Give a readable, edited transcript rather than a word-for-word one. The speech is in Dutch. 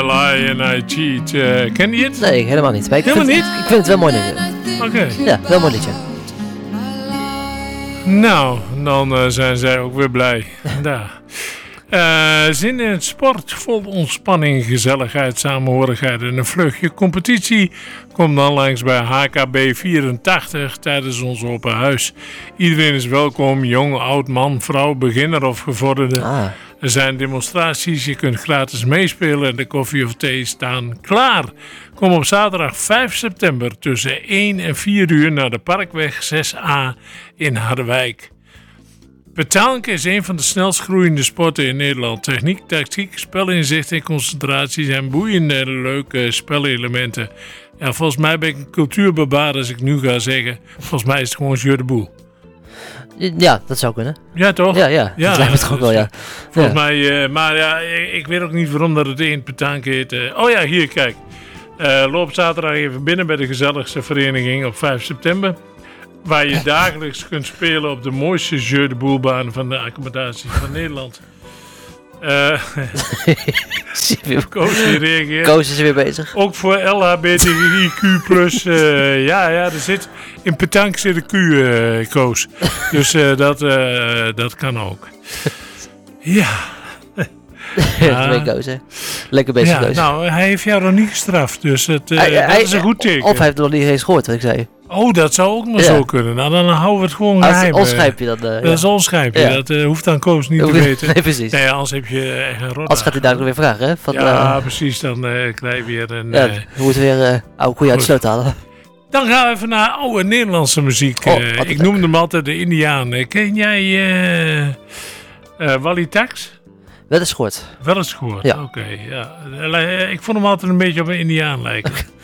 Lie and I cheat. Ken je het? Nee, helemaal niet. Maar ik Helemaal vind, niet? Ik vind het wel mooi liedje. Oké. Ja, wel mooi liedje. Nou, dan zijn zij ook weer blij. Daar. Zin in het sport, vol ontspanning, gezelligheid, samenhorigheid en een vluchtje competitie. Kom dan langs bij HKB 84 tijdens ons open huis. Iedereen is welkom, jong, oud, man, vrouw, beginner of gevorderde. Er zijn demonstraties, je kunt gratis meespelen en de koffie of thee staan klaar. Kom op zaterdag 5 september tussen 1 en 4 uur naar de Parkweg 6A in Harderwijk. Petanque is een van de snelst groeiende sporten in Nederland. Techniek, tactiek, spelinzicht en concentratie zijn boeiende en leuke spelelementen. Ja, volgens mij ben ik een cultuurbarbaar als ik nu ga zeggen. Volgens mij is het gewoon jeu de boel. Ja, dat zou kunnen. Ja, toch? Ja. Dat lijkt me toch ook wel, ja. Volgens mij, maar ja, ik weet ook niet waarom dat het één petanque heet. Oh ja, hier, kijk. Loop zaterdag even binnen bij de gezelligste vereniging op 5 september. Waar je dagelijks kunt spelen op de mooiste jeu de boelbaan van de accommodatie van Nederland. Koos die reageert. Koos is weer bezig. Ook voor LHBTIQ+. Er zit in petanque zit een Q, Koos. Dus dat kan ook. Ja. Twee Koos, hè. Lekker bezig, Koos. Nou, hij heeft jou nog niet gestraft. Dus dat is een goed teken. Of hij heeft nog niet eens gehoord wat ik zei. Oh, dat zou ook nog zo kunnen. Nou, dan houden we het gewoon geheim. Ons schijpje dan. Dat is ons schijpje. Ja. Dat hoeft dan Koos niet te weten. Nee, precies. Nee, anders heb je echt een rot. Anders gaat hij dadelijk weer vragen, hè? Van, precies. Dan krijg je weer een... we moeten weer oude koeien uit de sloot halen. Dan gaan we even naar oude Nederlandse muziek. Ik noemde hem altijd de Indiaan. Ken jij Wally Tax? Wel eens gehoord. Wel eens gehoord, ja. Oké. Ja. Ik vond hem altijd een beetje op een Indiaan lijken.